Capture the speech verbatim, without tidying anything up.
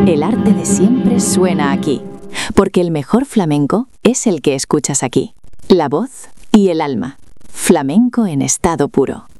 El arte de siempre suena aquí, porque el mejor flamenco es el que escuchas aquí. La voz y el alma. Flamenco en estado puro.